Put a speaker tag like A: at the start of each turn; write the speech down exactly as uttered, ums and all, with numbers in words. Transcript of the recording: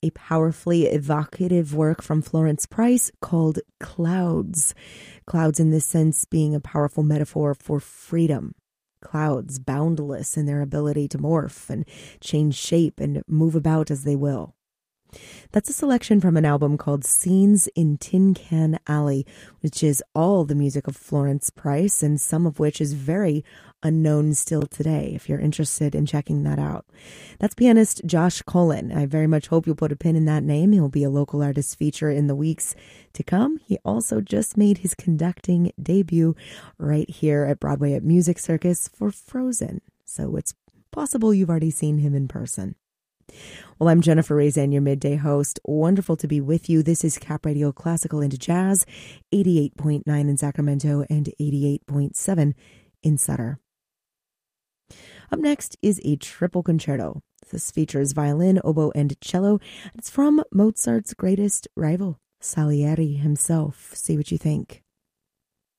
A: a powerfully evocative work from Florence Price called Clouds. Clouds in this sense being a powerful metaphor for freedom. Clouds, boundless in their ability to morph and change shape and move about as they will. That's a selection from an album called Scenes in Tin Can Alley, which is all the music of Florence Price, and some of which is very unknown still today, if you're interested in checking that out. That's pianist Josh Colin. I very much hope you'll put a pin in that name. He'll be a local artist feature in the weeks to come. He also just made his conducting debut right here at Broadway at Music Circus for Frozen, so it's possible you've already seen him in person. Well, I'm Jennifer Raisin, your midday host. Wonderful to be with you. This is Cap Radio Classical into Jazz, eighty-eight point nine in Sacramento and eighty-eight point seven in Sutter. Up next is a triple concerto. This features violin, oboe, and cello. It's from Mozart's greatest rival, Salieri himself. See what you think.